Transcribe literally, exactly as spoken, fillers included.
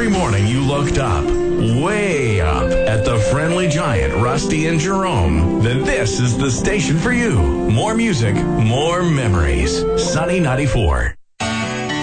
every morning you looked up, way up, at the friendly giant Rusty and Jerome, then this is the station for you. More music, more memories. Sunny ninety-four.